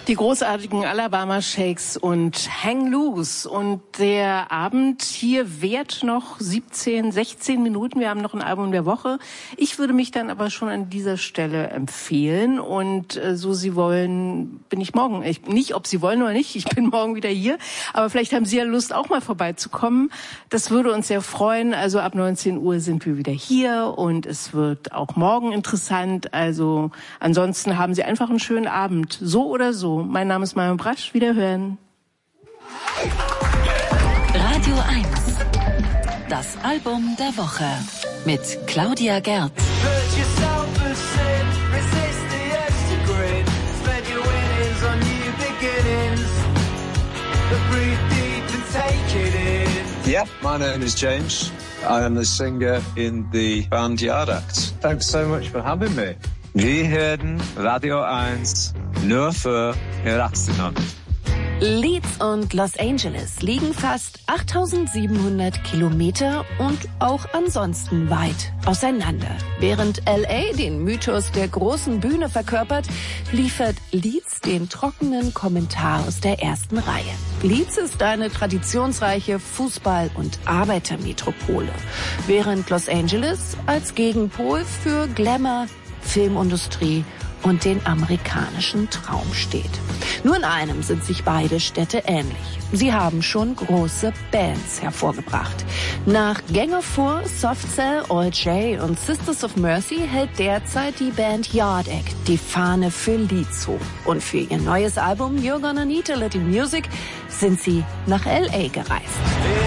Die großartigen Alabama Shakes und Hang Loose. Und der Abend hier währt noch 17, 16 Minuten. Wir haben noch ein Album der Woche. Ich würde mich dann aber schon an dieser Stelle empfehlen. Und so Sie wollen, bin ich morgen. Nicht, ob Sie wollen oder nicht. Ich bin morgen wieder hier. Aber vielleicht haben Sie ja Lust, auch mal vorbeizukommen. Das würde uns sehr freuen. Also ab 19 Uhr sind wir wieder hier. Und es wird auch morgen interessant. Also ansonsten haben Sie einfach einen schönen Abend. So oder so. Mein Name ist Marion Brasch. Wiederhören. Radio 1. Das Album der Woche. Mit Claudia Gerz. Yeah, my name is James. I am the singer in the band Yard Act. Thanks so much for having me. Wir hören Radio 1 nur für Erwachsene. Leeds und Los Angeles liegen fast 8.700 Kilometer und auch ansonsten weit auseinander. Während L.A. den Mythos der großen Bühne verkörpert, liefert Leeds den trockenen Kommentar aus der ersten Reihe. Leeds ist eine traditionsreiche Fußball- und Arbeitermetropole, während Los Angeles als Gegenpol für Glamour, Filmindustrie und den amerikanischen Traum steht. Nur in einem sind sich beide Städte ähnlich. Sie haben schon große Bands hervorgebracht. Nach Gang of Four, Soft Cell, All J und Sisters of Mercy hält derzeit die Band Yard Act die Fahne für Leeds hoch. Und für ihr neues Album You're Gonna Need a Little Music sind sie nach L.A. gereist.